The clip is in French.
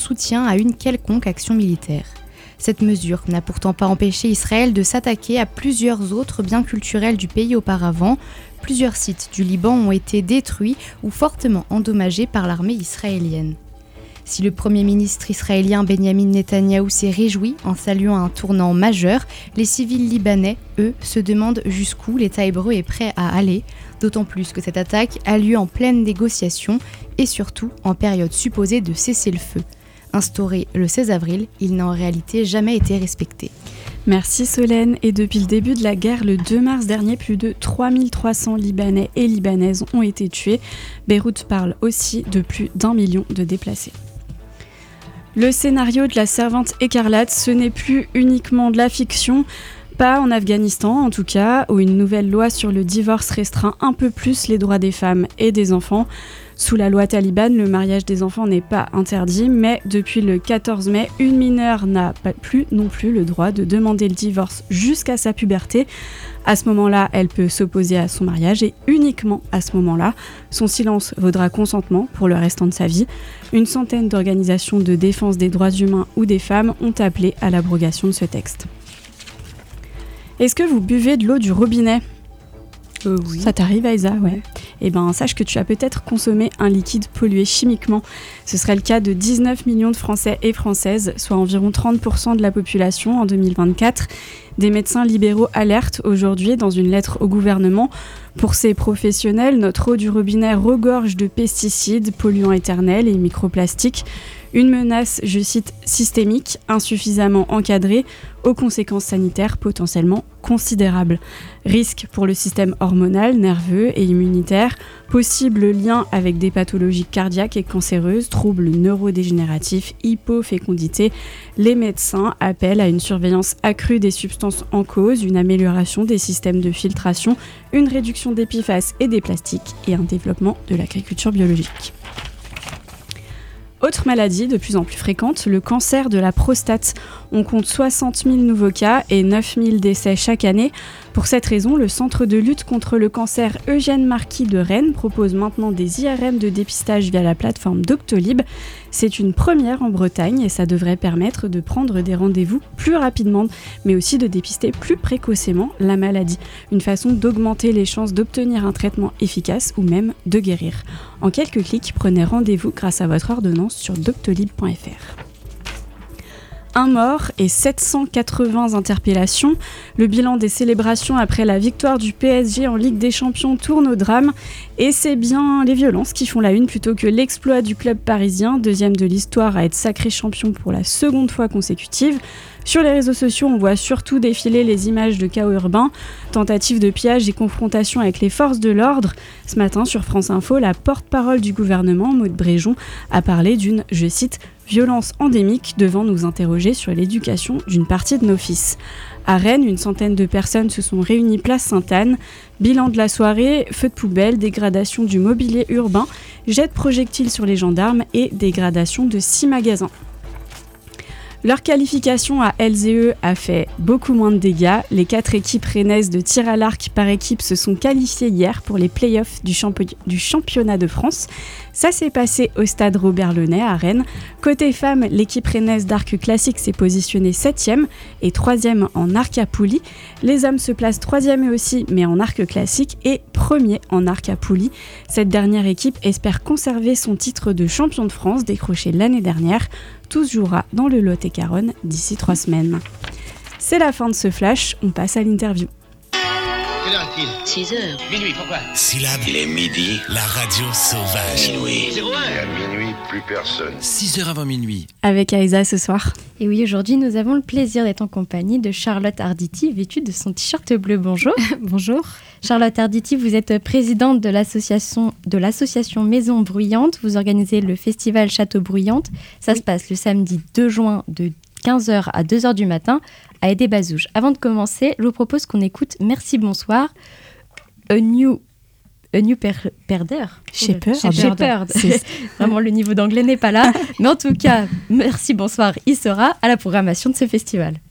soutien à une quelconque action militaire. Cette mesure n'a pourtant pas empêché Israël de s'attaquer à plusieurs autres biens culturels du pays auparavant. Plusieurs sites du Liban ont été détruits ou fortement endommagés par l'armée israélienne. Si le Premier ministre israélien Benyamin Netanyahou s'est réjoui en saluant un tournant majeur, les civils libanais, eux, se demandent jusqu'où l'État hébreu est prêt à aller, d'autant plus que cette attaque a lieu en pleine négociation et surtout en période supposée de cessez-le-feu. Instauré le 16 avril, il n'a en réalité jamais été respecté. Merci Solène. Et depuis le début de la guerre, le 2 mars dernier, plus de 3300 Libanais et Libanaises ont été tués. Beyrouth parle aussi de plus d'1 million de déplacés. Le scénario de la Servante écarlate, ce n'est plus uniquement de la fiction. Pas en Afghanistan en tout cas, où une nouvelle loi sur le divorce restreint un peu plus les droits des femmes et des enfants. Sous la loi talibane, le mariage des enfants n'est pas interdit, mais depuis le 14 mai, une mineure n'a pas plus non plus le droit de demander le divorce jusqu'à sa puberté. À ce moment-là, elle peut s'opposer à son mariage et uniquement à ce moment-là, son silence vaudra consentement pour le restant de sa vie. Une centaine d'organisations de défense des droits humains ou des femmes ont appelé à l'abrogation de ce texte. Est-ce que vous buvez de l'eau du robinet ? Oui. Ça t'arrive, Aïssa ? Ouais. Eh bien, sache que tu as peut-être consommé un liquide pollué chimiquement. Ce serait le cas de 19 millions de Français et Françaises, soit environ 30% de la population en 2024. Des médecins libéraux alertent aujourd'hui dans une lettre au gouvernement. Pour ces professionnels, notre eau du robinet regorge de pesticides, polluants éternels et microplastiques. Une menace, je cite, systémique, insuffisamment encadrée, aux conséquences sanitaires potentiellement considérables. Risque pour le système hormonal, nerveux et immunitaire, possible lien avec des pathologies cardiaques et cancéreuses, troubles neurodégénératifs, hypofécondité. Les médecins appellent à une surveillance accrue des substances en cause, une amélioration des systèmes de filtration, une réduction des PFAS et des plastiques et un développement de l'agriculture biologique. Autre maladie de plus en plus fréquente, le cancer de la prostate. On compte 60 000 nouveaux cas et 9 000 décès chaque année. Pour cette raison, le Centre de lutte contre le cancer Eugène Marquis de Rennes propose maintenant des IRM de dépistage via la plateforme Doctolib. C'est une première en Bretagne et ça devrait permettre de prendre des rendez-vous plus rapidement, mais aussi de dépister plus précocement la maladie. Une façon d'augmenter les chances d'obtenir un traitement efficace ou même de guérir. En quelques clics, prenez rendez-vous grâce à votre ordonnance sur doctolib.fr. Un mort et 780 interpellations. Le bilan des célébrations après la victoire du PSG en Ligue des Champions tourne au drame. Et c'est bien les violences qui font la une plutôt que l'exploit du club parisien, deuxième de l'histoire à être sacré champion pour la seconde fois consécutive. Sur les réseaux sociaux, on voit surtout défiler les images de chaos urbain, tentatives de pillage et confrontations avec les forces de l'ordre. Ce matin, sur France Info, la porte-parole du gouvernement, Maud Bréjon, a parlé d'une, je cite, « violence endémique devant nous interroger sur l'éducation d'une partie de nos fils ». À Rennes, une centaine de personnes se sont réunies place Sainte-Anne. Bilan de la soirée, feu de poubelle, dégradation du mobilier urbain, jet de projectiles sur les gendarmes et dégradation de 6 magasins. Leur qualification à LZE a fait beaucoup moins de dégâts. Les 4 équipes rennaises de tir à l'arc par équipe se sont qualifiées hier pour les play-offs du championnat de France. Ça s'est passé au stade Robert-Launay à Rennes. Côté femmes, l'équipe rennaise d'arc classique s'est positionnée 7e et 3e en arc à poulie. Les hommes se placent 3e eux aussi, mais en arc classique et 1er en arc à poulie. Cette dernière équipe espère conserver son titre de champion de France décroché l'année dernière. Tout se jouera dans le Lot-et-Garonne d'ici 3 semaines. C'est la fin de ce flash, on passe à l'interview. Quelle heure est-il ? 6 heures. Minuit, pourquoi ? Syllabe. Il est midi. La radio sauvage. Minuit. 01. Et à minuit, plus personne. 6 heures avant minuit. Avec Aïssa ce soir. Et oui, aujourd'hui, nous avons le plaisir d'être en compagnie de Charlotte Arditi, vêtue de son t-shirt bleu. Bonjour. Bonjour. Charlotte Arditi, vous êtes présidente de l'association Maison Bruyante. Vous organisez le festival Château Bruyante. Ça se passe le samedi 2 juin de 15h à 2h du matin à Aidé-Bazouges. Avant de commencer, je vous propose qu'on écoute Merci Bonsoir, A New Shepherd. Vraiment, le niveau d'anglais n'est pas là. Mais en tout cas, Merci Bonsoir, il sera à la programmation de ce festival.